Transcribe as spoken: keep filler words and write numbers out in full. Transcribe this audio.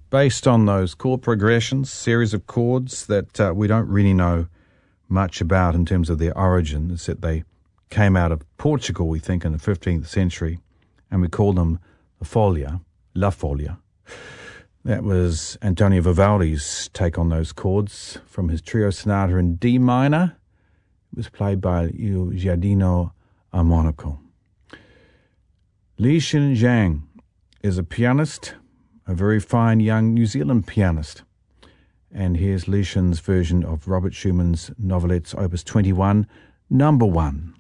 based on those chord progressions, series of chords that uh, we don't really know much about in terms of their origin. It's that they came out of Portugal, we think, in the fifteenth century, and we call them the Folia, La Folia. That was Antonio Vivaldi's take on those chords from his trio sonata in D minor. It was played by Il Giardino Armonico. Li Xin Zhang is a pianist, a very fine young New Zealand pianist. And here's Li Xin's version of Robert Schumann's novelettes, Opus twenty-one, number one.